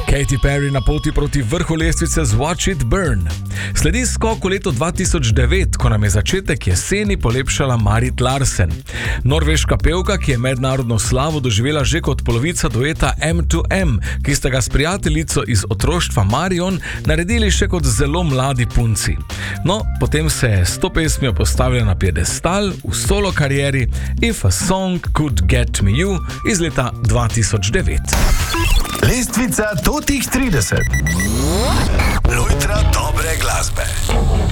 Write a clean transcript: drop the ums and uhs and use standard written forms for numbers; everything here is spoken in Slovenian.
Katy Perry na poti proti vrhu lestvice z Watch It Burn. Sledi skok v leto 2009, ko nam je začetek jeseni polepšala Marit Larsen. Norveška pevka, ki je mednarodno slavo doživela že kot polovica dueta M2M, ki sta ga s prijateljico iz otroštva Marion naredili še kot zelo mladi punci. No, potem se je s to pesmijo postavila na piedestal v solo karieri If a Song Could Get Me You iz leta 2009. Lestvica totih 30. Lojtra dobre glasbe.